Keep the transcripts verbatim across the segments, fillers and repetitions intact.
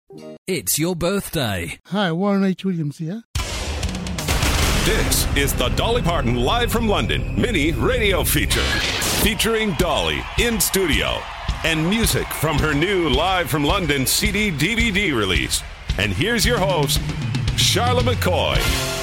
It's your birthday. Hi, Warren H. Williams here. This is the Dolly Parton Live from London mini radio feature featuring Dolly in studio and music from her new Live from London C D D V D release. And here's your host, Charlotte McCoy.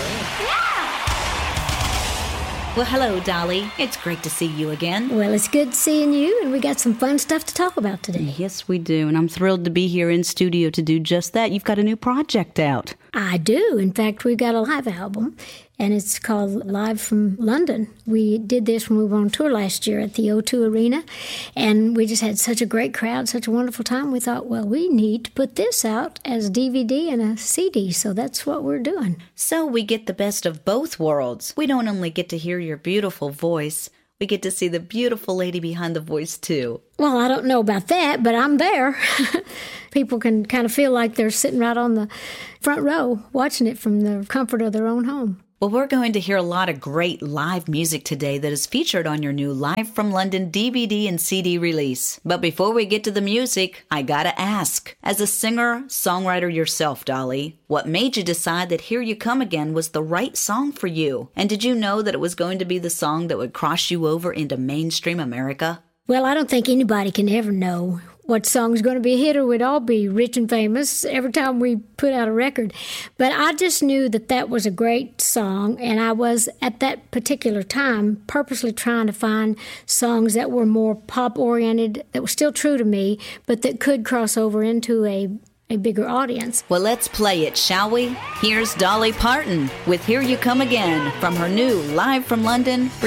Well, hello, Dolly. It's great to see you again. Well, it's good seeing you, and we got some fun stuff to talk about today. Yes, we do, and I'm thrilled to be here in studio to do just that. You've got a new project out. I do. In fact, we've got a live album, and it's called Live from London. We did this when we were on tour last year at the O two Arena, and we just had such a great crowd, such a wonderful time. We thought, well, we need to put this out as a D V D and a C D, so that's what we're doing. So we get the best of both worlds. We don't only get to hear your beautiful voice, we get to see the beautiful lady behind the voice, too. Well, I don't know about that, but I'm there. People can kind of feel like they're sitting right on the front row watching it from the comfort of their own home. Well, we're going to hear a lot of great live music today that is featured on your new Live from London D V D and C D release. But before we get to the music, I gotta ask, as a singer, songwriter yourself, Dolly, what made you decide that Here You Come Again was the right song for you? And did you know that it was going to be the song that would cross you over into mainstream America? Well, I don't think anybody can ever know what song's going to be a hit, or we'd all be rich and famous every time we put out a record. But I just knew that that was a great song, and I was, at that particular time, purposely trying to find songs that were more pop-oriented, that were still true to me, but that could cross over into a, a bigger audience. Well, let's play it, shall we? Here's Dolly Parton with Here You Come Again from her new Live from London